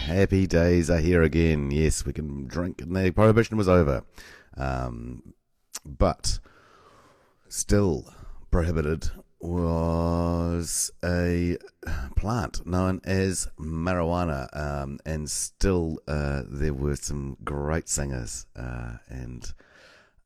Happy days are here again. Yes, we can drink, and the prohibition was over. But still prohibited was a plant known as marijuana, and still there were some great singers, and